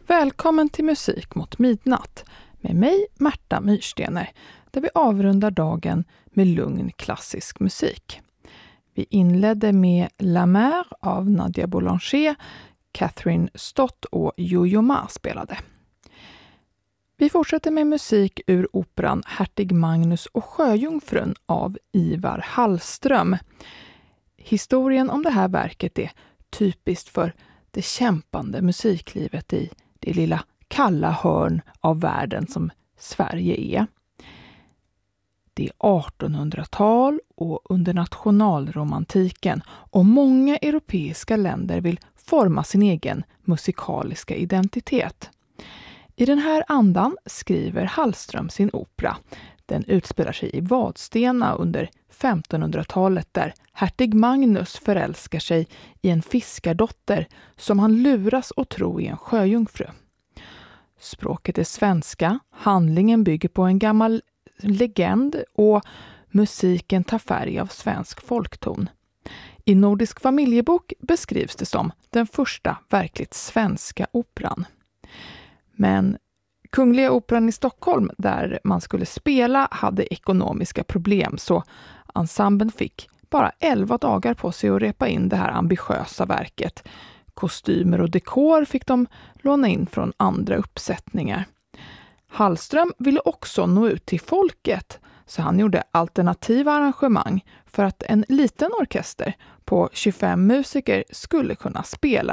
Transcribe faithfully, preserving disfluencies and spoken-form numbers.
Välkommen till Musik mot midnatt med mig Märta Myrstener, där vi avrundar dagen med lugn klassisk musik. Vi inledde med La Mer av Nadia Boulanger, Catherine Stott och Yo-Yo Ma spelade. Vi fortsätter med musik ur operan Hertig Magnus och Sjöjungfrun av Ivar Hallström. Historien om det här verket är typiskt för det kämpande musiklivet i det lilla kalla hörn av världen som Sverige är. Det är artonhundratal och under nationalromantiken och många europeiska länder vill forma sin egen musikaliska identitet. I den här andan skriver Hallström sin opera. Den utspelar sig i Vadstena under femtonhundratalet där hertig Magnus förälskar sig i en fiskardotter som han luras att tro är en sjöjungfru. Språket är svenska, handlingen bygger på en gammal legend och musiken tar färg av svensk folkton. I Nordisk familjebok beskrivs det som den första verkligt svenska operan. Men Kungliga Operan i Stockholm, där man skulle spela, hade ekonomiska problem, så ensemblen fick bara elva dagar på sig att repa in det här ambitiösa verket. Kostymer och dekor fick de låna in från andra uppsättningar. Hallström ville också nå ut till folket, så han gjorde alternativa arrangemang för att en liten orkester på tjugofem musiker skulle kunna spela